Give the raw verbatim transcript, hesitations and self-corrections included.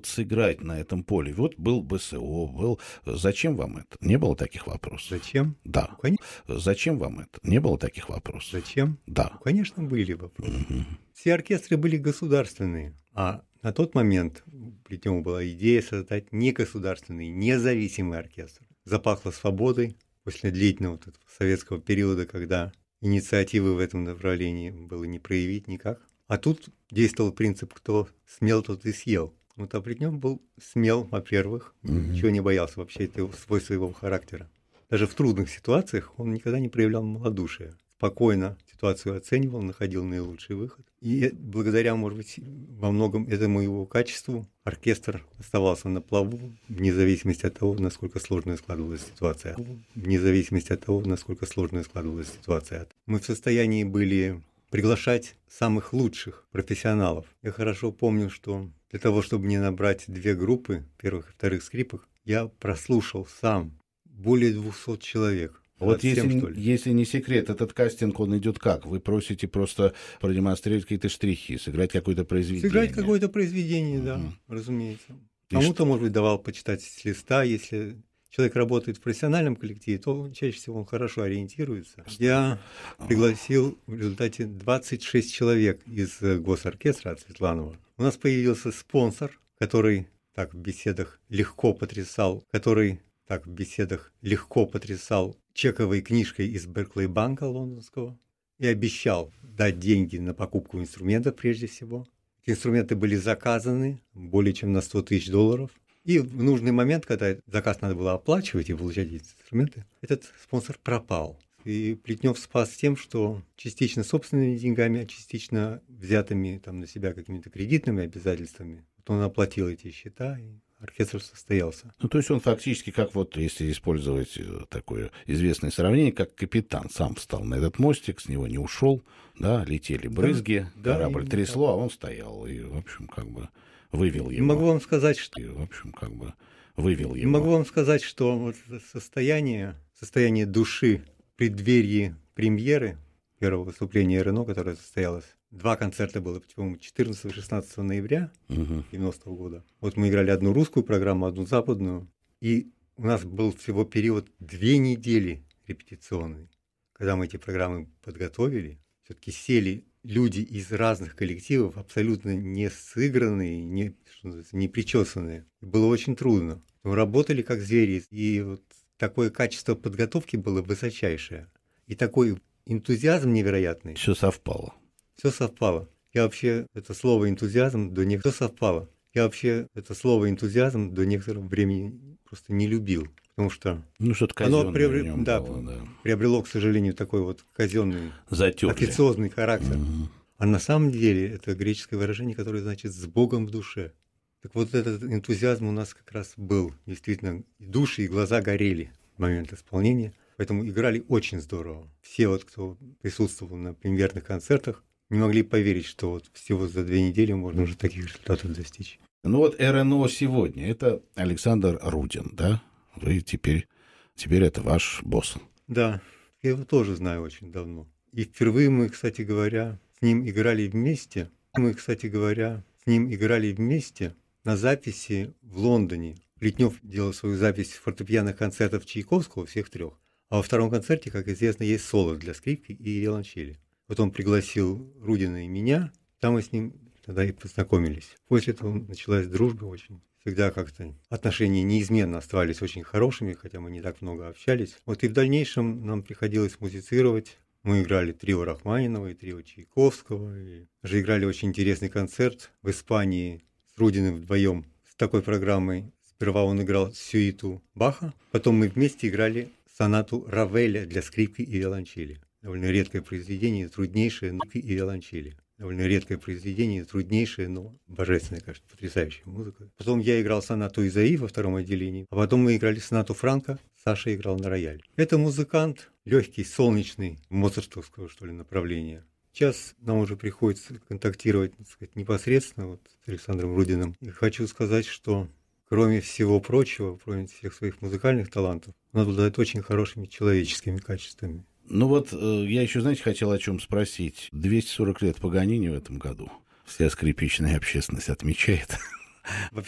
вот сыграть на этом поле? Вот был БСО, был... Зачем вам это? Не было таких вопросов? Зачем? Да. Ну, конечно. Зачем вам это? Не было таких вопросов? Зачем? Да. Ну, конечно, были вопросы. Угу. Все оркестры были государственные, а на тот момент Плетневу была идея создать негосударственный, независимый оркестр. Запахло свободой после длительного вот этого советского периода, когда инициативы в этом направлении было не проявить никак. А тут действовал принцип «кто смел, тот и съел». Вот а Плетнев был смел, во-первых, угу. ничего не боялся, вообще это свойство его характера. Даже в трудных ситуациях он никогда не проявлял малодушия. Спокойно ситуацию оценивал, находил наилучший выход. И благодаря, может быть, во многом этому его качеству оркестр оставался на плаву, вне зависимости от того, насколько сложная складывалась ситуация. Вне зависимости от того, насколько сложная складывалась ситуация. Мы в состоянии были приглашать самых лучших профессионалов. Я хорошо помню, что для того, чтобы не набрать две группы, первых и вторых скрипок, я прослушал сам более двухсот человек. Вот если, если не секрет, этот кастинг, он идет как? Вы просите просто продемонстрировать какие-то штрихи, сыграть какое-то произведение? Сыграть какое-то произведение, да, угу. разумеется. Кому-то, может быть, давал почитать с листа. Если человек работает в профессиональном коллективе, то чаще всего он хорошо ориентируется. Я пригласил в результате двадцать шесть человек из госоркестра от Светланова. У нас появился спонсор, который так в беседах легко потрясал, который... так в беседах легко потрясал чековой книжкой из Берклей-банка лондонского и обещал дать деньги на покупку инструментов прежде всего. Эти инструменты были заказаны более чем на сто тысяч долларов. И в нужный момент, когда заказ надо было оплачивать и получать эти инструменты, этот спонсор пропал. И Плетнев спас тем, что частично собственными деньгами, а частично взятыми там, на себя какими-то кредитными обязательствами, вот он оплатил эти счета, и оркестр состоялся. Ну, то есть он фактически, как вот, если использовать такое известное сравнение, как капитан сам встал на этот мостик, с него не ушел, да, летели брызги, да, корабль да, трясло, да. а он стоял и, в общем, как бы вывел его. Могу вам сказать, что... И, в общем, как бы вывел его. Могу вам сказать, что вот состояние, состояние души в преддверии премьеры первого выступления РНО, которое состоялось, два концерта было, по-моему, четырнадцатого-шестнадцатого ноября девяностого года. Вот мы играли одну русскую программу, одну западную. И у нас был всего период две недели репетиционный. Когда мы эти программы подготовили, все-таки сели люди из разных коллективов, абсолютно не сыгранные, не, не причесанные. Было очень трудно. Мы работали как звери, и вот такое качество подготовки было высочайшее. И такой энтузиазм невероятный. Все совпало. Все совпало. Я вообще это слово энтузиазм до некоторого... Все совпало. Я вообще это слово энтузиазм до некоторого времени просто не любил. Потому что ну, что-то оно приобр... да, было, да. приобрело, к сожалению, такой вот казенный, Затерли. официозный характер. Угу. А на самом деле это греческое выражение, которое значит «с Богом в душе». Так вот этот энтузиазм у нас как раз был. Действительно, и души, и глаза горели в момент исполнения. Поэтому играли очень здорово. Все, вот, кто присутствовал на премьерных концертах, не могли поверить, что вот всего за две недели можно уже таких результатов достичь. Ну вот РНО сегодня – это Александр Рудин, да? Вы теперь, теперь это ваш босс. Да, я его тоже знаю очень давно. И впервые мы, кстати говоря, с ним играли вместе. Мы, кстати говоря, с ним играли вместе на записи в Лондоне. Плетнев делал свою запись фортепианных концертов Чайковского, всех трех. А во втором концерте, как известно, есть соло для скрипки и виолончели. Вот он пригласил Рудина и меня, там мы с ним тогда и познакомились. После этого началась дружба очень. Всегда как-то отношения неизменно оставались очень хорошими, хотя мы не так много общались. Вот и в дальнейшем нам приходилось музицировать. Мы играли трио Рахманинова и трио Чайковского. И даже играли очень интересный концерт в Испании с Рудиным вдвоем с такой программой. Сперва он играл сюиту Баха, потом мы вместе играли сонату Равеля для скрипки и виолончели. Довольно редкое произведение, труднейшее, но и виолончели. Довольно редкое произведение, труднейшее, но божественное, кажется, потрясающая музыка. Потом я играл сонату Изаи во втором отделении, а потом мы играли сонату Франка, Саша играл на рояле. Это музыкант, легкий, солнечный, моцартовского, что ли, направления. Сейчас нам уже приходится контактировать, так сказать, непосредственно вот с Александром Рудиным. И хочу сказать, что кроме всего прочего, кроме всех своих музыкальных талантов, он обладает очень хорошими человеческими качествами. Ну вот я еще, знаете, хотел о чем спросить. двести сорок лет Паганини в этом году. Вся скрипичная общественность отмечает.